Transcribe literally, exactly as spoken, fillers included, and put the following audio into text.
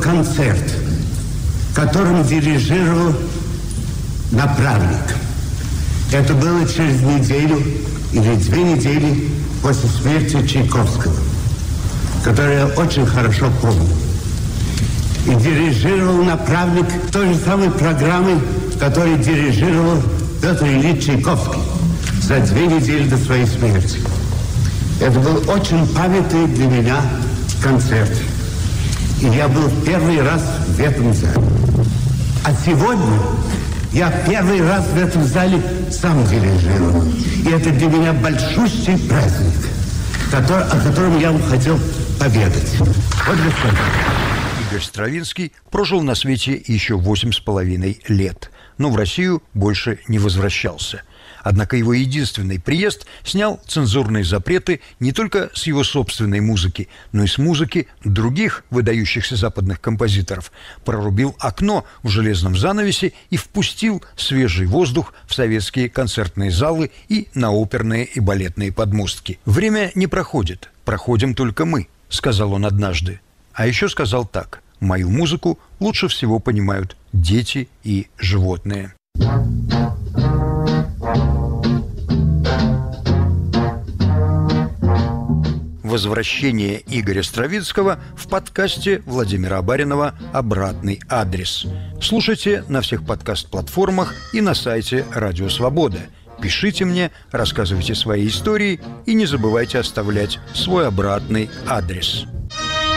концерт, которым дирижировал Направник. Это было через неделю или две недели после смерти Чайковского, который я очень хорошо помню. И дирижировал Направник той же самой программы, которую дирижировал Петр Ильич Чайковский за две недели до своей смерти. Это был очень памятный для меня концерт. И я был первый раз в этом зале. А сегодня я первый раз в этом зале сам дирижировал. И это для меня большущий праздник, который, о котором я вам хотел поведать. Вот господин. Игорь Стравинский прожил на свете еще восемь с половиной лет, но в Россию больше не возвращался. Однако его единственный приезд снял цензурные запреты не только с его собственной музыки, но и с музыки других выдающихся западных композиторов, прорубил окно в железном занавесе и впустил свежий воздух в советские концертные залы и на оперные и балетные подмостки. «Время не проходит, проходим только мы», — сказал он однажды. А еще сказал так: «Мою музыку лучше всего понимают дети и животные». Возвращение Игоря Стравинского в подкасте Владимира Баринова «Обратный адрес». Слушайте на всех подкаст-платформах и на сайте Радио Свобода. Пишите мне, рассказывайте свои истории и не забывайте оставлять свой обратный адрес.